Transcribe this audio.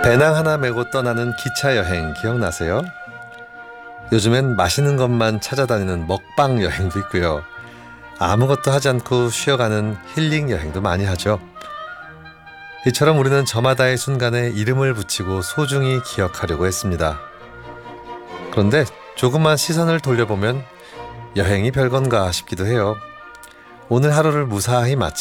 배낭 하나 메고 떠나는 기차 여행 기억나세요? 요즘엔 맛있는 것만 찾아다니는 먹방 여행도 있고요. 아무것도 하지 않고 쉬어가는 힐링 여행도 많이 하죠. 이처럼 우리는 저마다의 순간에 이름을 붙이고 소중히 기억하려고 했습니다. 그런데 조금만 시선을 돌려보면 여행이 별건가 싶기도 해요. 오늘 하루를 무사히 마치고